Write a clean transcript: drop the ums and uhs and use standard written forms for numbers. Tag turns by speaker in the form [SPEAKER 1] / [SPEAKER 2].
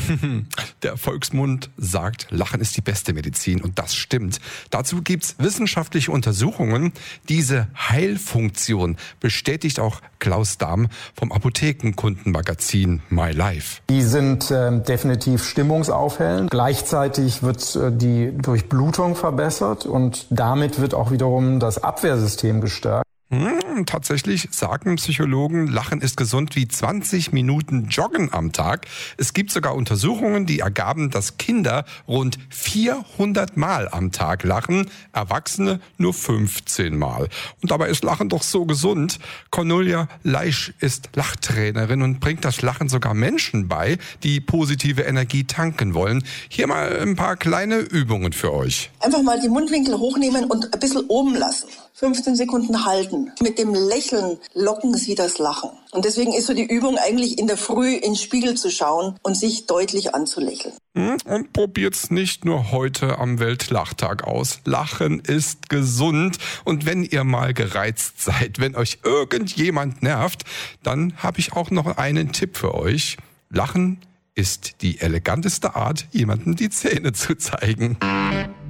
[SPEAKER 1] Der Volksmund sagt, Lachen ist die beste Medizin und das stimmt. Dazu gibt's wissenschaftliche Untersuchungen. Diese Heilfunktion bestätigt auch Klaus Dahm vom Apothekenkundenmagazin My Life.
[SPEAKER 2] Die sind definitiv stimmungsaufhellend. Gleichzeitig wird die Durchblutung verbessert und damit wird auch wiederum das Abwehrsystem gestärkt.
[SPEAKER 1] Tatsächlich sagen Psychologen, Lachen ist gesund wie 20 Minuten Joggen am Tag. Es gibt sogar Untersuchungen, die ergaben, dass Kinder rund 400 Mal am Tag lachen, Erwachsene nur 15 Mal. Und dabei ist Lachen doch so gesund. Cornelia Leisch ist Lachtrainerin und bringt das Lachen sogar Menschen bei, die positive Energie tanken wollen. Hier mal ein paar kleine Übungen für euch.
[SPEAKER 3] Einfach mal die Mundwinkel hochnehmen und ein bisschen oben lassen. 15 Sekunden halten. Mit dem Lächeln locken Sie das Lachen. Und deswegen ist so die Übung eigentlich in der Früh in den Spiegel zu schauen und sich deutlich anzulächeln.
[SPEAKER 1] Und probiert's nicht nur heute am Weltlachtag aus. Lachen ist gesund. Und wenn ihr mal gereizt seid, wenn euch irgendjemand nervt, dann habe ich auch noch einen Tipp für euch. Lachen ist die eleganteste Art, jemandem die Zähne zu zeigen.